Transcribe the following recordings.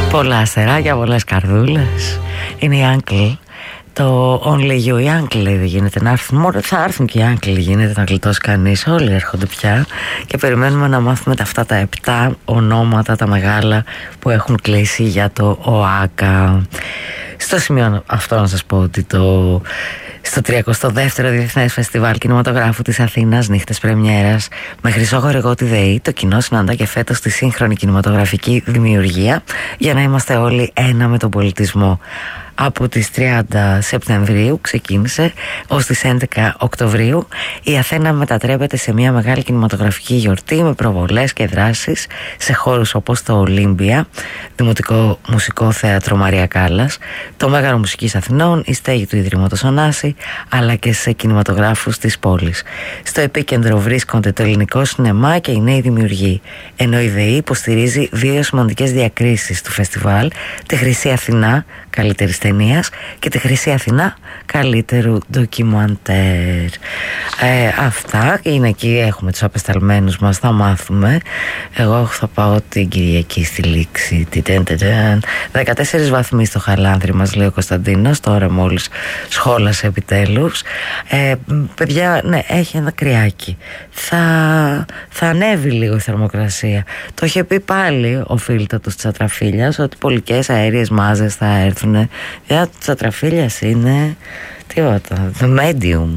Πολλά αστεράκια, πολλές καρδούλες. Είναι η Uncle. Το Only You, οι Uncle δεν γίνεται να έρθουν. Μόνο θα έρθουν και οι Uncle, γίνεται να γλιτώσει κανείς. Όλοι έρχονται πια και περιμένουμε να μάθουμε αυτά τα 7 ονόματα, τα μεγάλα που έχουν κλείσει για το ΟΑΚΑ. Στο σημείο αυτό να σας πω ότι στο 32ο Διεθνές Φεστιβάλ Κινηματογράφου της Αθήνας, νύχτες πρεμιέρας με Χρυσό Γορηγότη ΔΕΗ, το κοινό συναντά και φέτος τη σύγχρονη κινηματογραφική δημιουργία για να είμαστε όλοι ένα με τον πολιτισμό. Από τις 30 Σεπτεμβρίου ξεκίνησε ως τις 11 Οκτωβρίου. Η Αθήνα μετατρέπεται σε μια μεγάλη κινηματογραφική γιορτή με προβολές και δράσεις σε χώρους όπως το Ολύμπια, Δημοτικό Μουσικό Θέατρο Μαρία Κάλλας, το Μέγαρο Μουσικής Αθηνών, η στέγη του Ιδρύματος Ωνάση, αλλά και σε κινηματογράφους της πόλης. Στο επίκεντρο βρίσκονται το ελληνικό σινεμά και οι νέοι δημιουργοί, ενώ η ΔΕΗ υποστηρίζει 2 σημαντικές διακρίσεις του φεστιβάλ: τη Χρυσή Αθηνά καλύτερης ταινίας και τη Χρυσή Αθηνά καλύτερου ντοκιμαντέρ. Αυτά είναι εκεί, έχουμε τους απεσταλμένους μας, θα μάθουμε. Εγώ θα πάω την Κυριακή στη Λήξη. 14 βαθμοί στο Χαλάνδρι μας λέει ο Κωνσταντίνος, τώρα μόλις σχόλασε επιτέλους. Παιδιά, ναι, έχει ένα κρυάκι. Θα ανέβει λίγο η θερμοκρασία. Το είχε πει πάλι ο φίλτατος της Ατραφίλιας ότι πολικές αέριες μάζες θα έρθουν. Για του Τσατραφίλιας είναι τίποτα, the medium.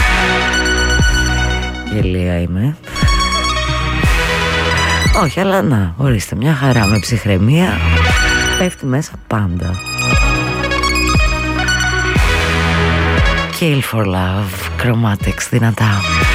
Γελία είμαι. Όχι, αλλά να, ορίστε, μια χαρά με ψυχραιμία πέφτει μέσα πάντα. Kill for Love, Chromatics, δυνατά.